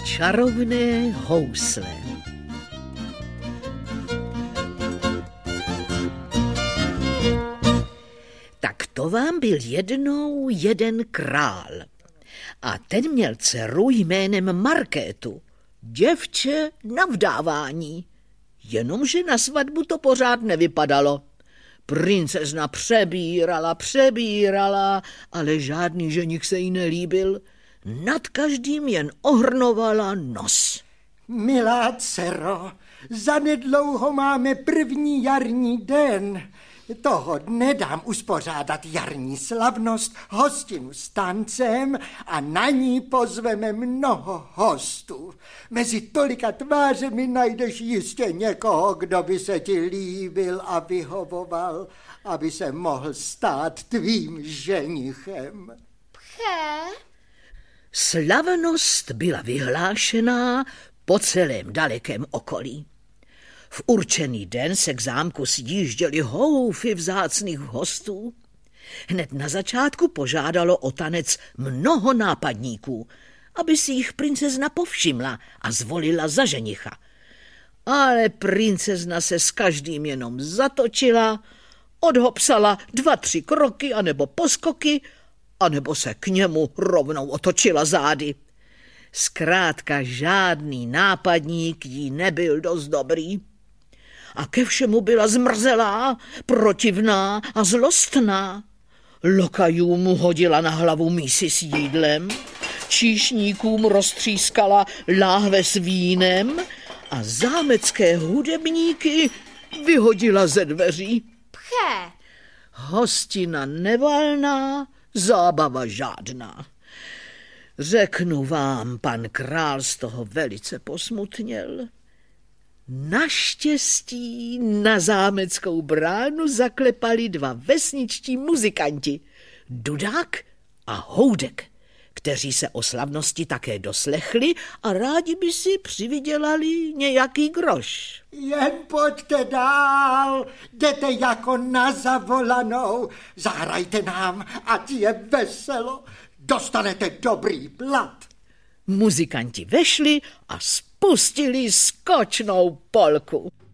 Čarovné housle. Tak to vám byl jednou jeden král. A ten měl dceru jménem Markétu, děvče na vdávání. Jenomže na svatbu to pořád nevypadalo. Princezna přebírala, ale žádný ženich se jí nelíbil. Nad každým jen ohrnovala nos. Milá dcero, zanedlouho máme první jarní den. Toho dne dám uspořádat jarní slavnost, hostinu s tancem a na ní pozveme mnoho hostů. Mezi tolika tvářemi najdeš jistě někoho, kdo by se ti líbil a vyhovoval, aby se mohl stát tvým ženichem. Pché? Slavnost byla vyhlášená po celém dalekém okolí. V určený den se k zámku sjížděly houfy vzácných hostů. Hned na začátku požádalo o tanec mnoho nápadníků, aby si jich princezna povšimla a zvolila za ženicha. Ale princezna se s každým jenom zatočila, odhopsala 2-3 kroky anebo poskoky, anebo se k němu rovnou otočila zády. Zkrátka žádný nápadník jí nebyl dost dobrý. A ke všemu byla zmrzelá, protivná a zlostná. Lokajům hodila na hlavu mísy s jídlem, číšníkům roztřískala láhve s vínem a zámecké hudebníky vyhodila ze dveří. Pché. Hostina nevalná, zábava žádná. Řeknu vám, pan král z toho velice posmutněl. Naštěstí na zámeckou bránu zaklepali 2 vesničtí muzikanti, Dudák a Houdek, kteří se o slavnosti také doslechli a rádi by si přivydělali nějaký groš. Jen pojďte dál, jdete jako na zavolanou, zahrajte nám, ať je veselo, dostanete dobrý plat. Muzikanti vešli a spustili skočnou polku.